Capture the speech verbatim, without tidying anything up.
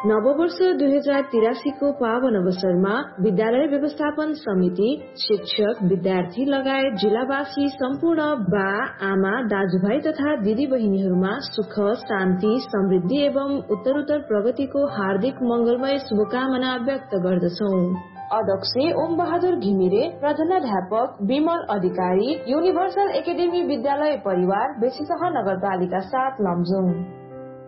नववर्ष दुई हजार तिरासी को पावन अवसरमा विद्यालय व्यवस्थापन समिति, शिक्षक, विद्यार्थी लगायत जिल्लावासी सम्पूर्ण बा, आमा, दाजुभाइ तथा दिदी बहिनीहरूमा सुख, शान्ति, समृद्धि एवं उत्तरोत्तर प्रगतिको हार्दिक मंगलमय शुभकामना व्यक्त गर्दछौं। अध्यक्ष ओम बहादुर घिमिरे, प्रधानाध्यापक विमल अधिकारी, युनिभर्सल एकाडेमी विद्यालय परिवार, बेसीसह नगरपालिका सात लमजुङ।